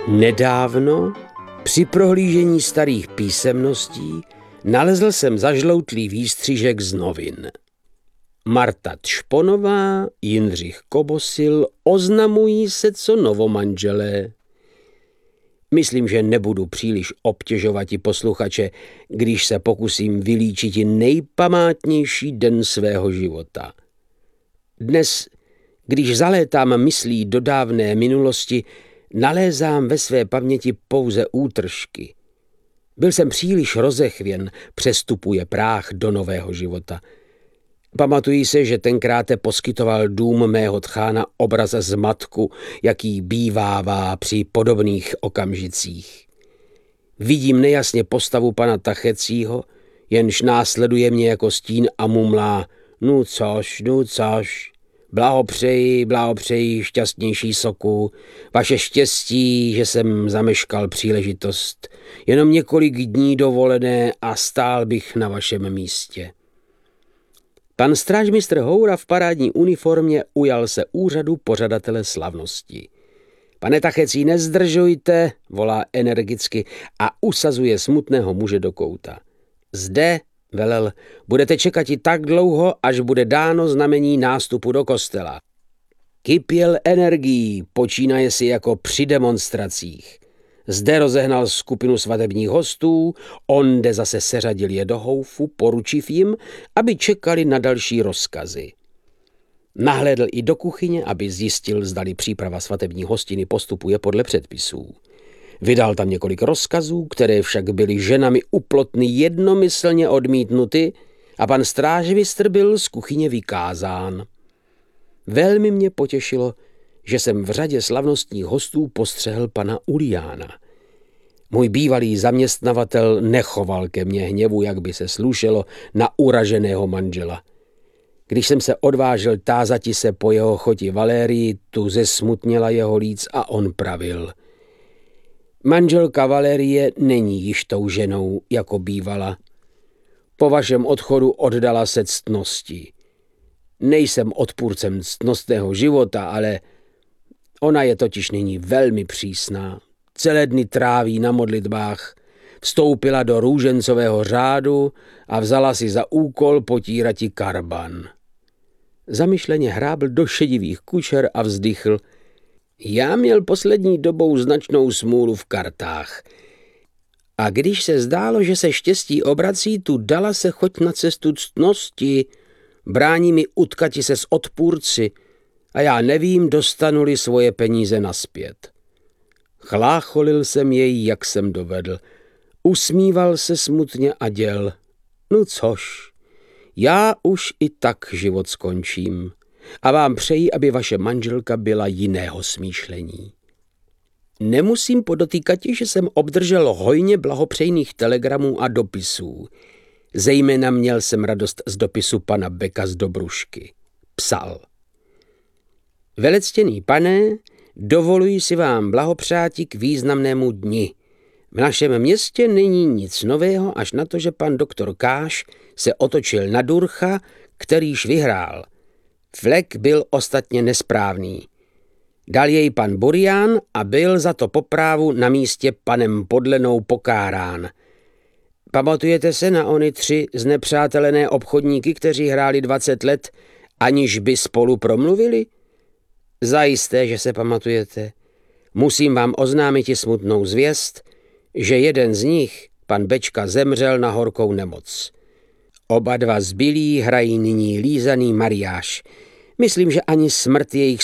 Nedávno při prohlížení starých písemností nalezl jsem zažloutlý výstřižek z novin. Marta Tšponová, Jindřich Kobosil oznamují se co novomanželé. Myslím, že nebudu příliš obtěžovati posluchače, když se pokusím vylíčiti nejpamátnější den svého života. Dnes, když zalétám myslí do dávné minulosti, nalézám ve své paměti pouze útržky. Byl jsem příliš rozechvěn, přestupuje práh do nového života. Pamatuji se, že tenkrát poskytoval dům mého tchána obraz zmatku, jaký bývává při podobných okamžicích. Vidím nejasně postavu pana Tachecího, jenž následuje mě jako stín a mumlá: nu což, blahopřeji, šťastnější soku, vaše štěstí, že jsem zameškal příležitost. Jenom několik dní dovolené a stál bych na vašem místě. Pan strážmistr Houra v parádní uniformě ujal se úřadu pořadatele slavnosti. Pane Tachecí, nezdržujte, volá energicky a usazuje smutného muže do kouta. Zde, velel, budete čekat i tak dlouho, až bude dáno znamení nástupu do kostela. Kypěl energií, počínaje si jako při demonstracích. Zde rozehnal skupinu svatebních hostů, onde zase seřadil je do houfu, poručiv jim, aby čekali na další rozkazy. Nahlédl i do kuchyně, aby zjistil, zdali příprava svatební hostiny postupuje podle předpisů. Vydal tam několik rozkazů, které však byly ženami u plotny jednomyslně odmítnuty a pan strážmistr byl z kuchyně vykázán. Velmi mě potěšilo, že jsem v řadě slavnostních hostů postřehl pana Uliána. Můj bývalý zaměstnavatel nechoval ke mně hněvu, jak by se slušelo na uraženého manžela. Když jsem se odvážil tázati se po jeho choti Valérii, tu zesmutněla jeho líc a on pravil: manželka Valérie není již tou ženou, jako bývala. Po vašem odchodu oddala se ctnosti. Nejsem odpůrcem ctnostného života, ale ona je totiž nyní velmi přísná. Celé dny tráví na modlitbách, vstoupila do růžencového řádu a vzala si za úkol potírati karban. Zamyšleně hrábl do šedivých kučer a vzdychl: já měl poslední dobou značnou smůlu v kartách. A když se zdálo, že se štěstí obrací, tu dala se choď na cestu ctnosti, brání mi utkati se s odpůrci a já nevím, dostanu-li svoje peníze nazpět. Chlácholil jsem jej, jak jsem dovedl. Usmíval se smutně a děl: no což, já už i tak život skončím a vám přeji, aby vaše manželka byla jiného smýšlení. Nemusím podotýkat, že jsem obdržel hojně blahopřejných telegramů a dopisů. Zejména měl jsem radost z dopisu pana Beka z Dobrušky. Psal: velectěný pane, dovoluji si vám blahopřáti k významnému dni. V našem městě není nic nového, až na to, že pan doktor Káš se otočil na Durcha, kterýž vyhrál. Flek byl ostatně nesprávný. Dal jej pan Burian a byl za to po právu na místě panem Podlenou pokárán. Pamatujete se na ony 3 znepřátelené obchodníky, kteří hráli 20 let, aniž by spolu promluvili? Zajisté, že se pamatujete. Musím vám oznámit i smutnou zvěst, že jeden z nich, pan Bečka, zemřel na horkou nemoc. Oba dva zbylí hrají nyní lízaný mariáš. Myslím, že ani smrt jejich